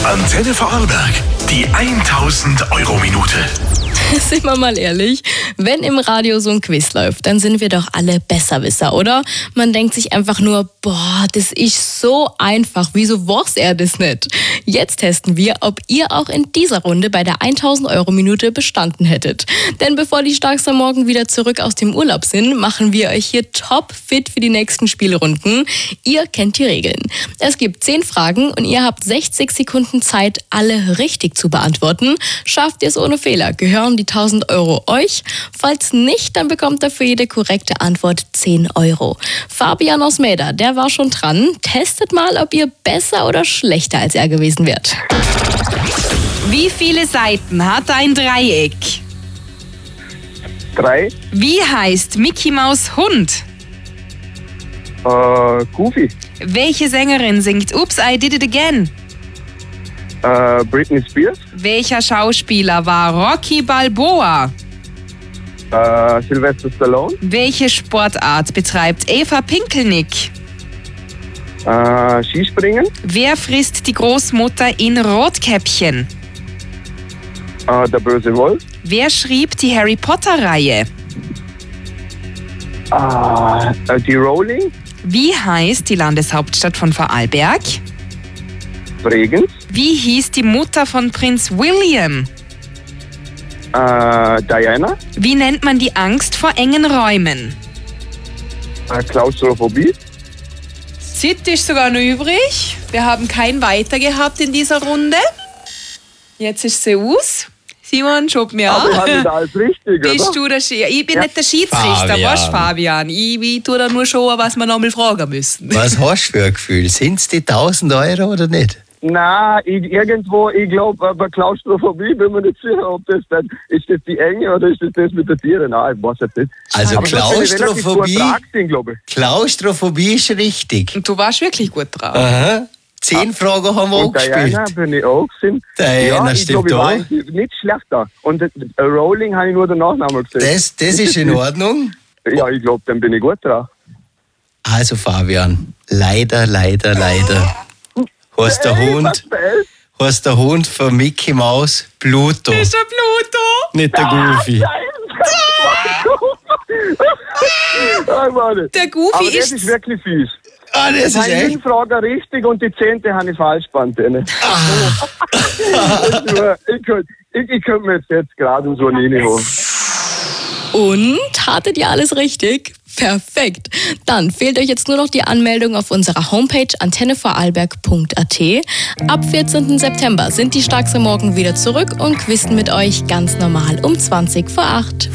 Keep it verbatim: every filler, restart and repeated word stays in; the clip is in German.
Antenne Vorarlberg, die tausend Euro Minute. Sind wir mal ehrlich, wenn im Radio so ein Quiz läuft, dann sind wir doch alle Besserwisser, oder? Man denkt sich einfach nur, boah, das ist so einfach, wieso weiß er das nicht? Jetzt testen wir, ob ihr auch in dieser Runde bei der tausend Euro Minute bestanden hättet. Denn bevor die Starks am Morgen wieder zurück aus dem Urlaub sind, machen wir euch hier top fit für die nächsten Spielrunden. Ihr kennt die Regeln. Es gibt zehn Fragen und ihr habt sechzig Sekunden Zeit, alle richtig zu beantworten. Schafft ihr es ohne Fehler, gehören die tausend Euro euch. Falls nicht, dann bekommt er für jede korrekte Antwort zehn Euro. Fabian aus Mäder, der war schon dran. Testet mal, ob ihr besser oder schlechter als er gewesen wärt. Wie viele Seiten hat ein Dreieck? Drei. Wie heißt Mickey Maus Hund? Äh, Goofy. Welche Sängerin singt Oops, I Did It Again? Äh, Britney Spears. Welcher Schauspieler war Rocky Balboa? Äh, Sylvester Stallone. Welche Sportart betreibt Eva Pinkelnick? Äh, Skispringen. Wer frisst die Großmutter in Rotkäppchen? Äh, der böse Wolf. Wer schrieb die Harry Potter-Reihe? Äh, die Rowling. Wie heißt die Landeshauptstadt von Vorarlberg? Bregenz. Wie hieß die Mutter von Prinz William? Äh, Diana. Wie nennt man die Angst vor engen Räumen? Äh, Klaustrophobie. Zeit ist sogar noch übrig. Wir haben kein Weiter gehabt in dieser Runde. Jetzt ist sie aus. Simon, schub mir Aber ich an. habe nicht alles richtig, Bist oder? du der Sch Ich bin Ja. nicht der Schiedsrichter, Fabian. weißt du, Fabian? Ich, ich tue da nur schon, was wir noch mal fragen müssen. Was hast du für ein Gefühl? Sind es die tausend Euro oder nicht? Nein, ich, irgendwo, ich glaube, bei Klaustrophobie bin mir nicht sicher, ob das dann, ist das die Enge oder ist das das mit den Tieren? Nein, ich weiß jetzt nicht. Also Aber das bin ich relativ gut Klaustrophobie, dran gewesen, glaube ich. Klaustrophobie ist richtig. Und du warst wirklich gut drauf. Aha. Zehn Fragen haben wir auch Und Diana gespielt. bin ich auch gewesen. Diana ja, ich stimmt glaube, ich war auch. eigentlich nicht schlechter. Und äh, Rowling habe ich nur den Nachnamen gesehen. Das, das ist in Ordnung. Ja, ich glaube, dann bin ich gut drauf. Also Fabian, leider, leider, leider. Hast der Ey, Hund, was fehlt? hast der Hund von Mickey Maus Pluto, Ist der Pluto? nicht der Goofy. Ah, Mann. Der Goofy Aber das ist- ist wirklich fies. Ah, das Ich ist habe echt. fünf Fragen richtig und die zehnte habe ich falsch gebannt. ich könnte ich, ich könnt mir jetzt, jetzt gerade so reinholen. Und hattet ihr alles richtig? Perfekt. Dann fehlt euch jetzt nur noch die Anmeldung auf unserer Homepage antenne vorarlberg punkt a t. Ab vierzehnten September sind die Starks am Morgen wieder zurück und quizzen mit euch ganz normal um zwanzig vor acht.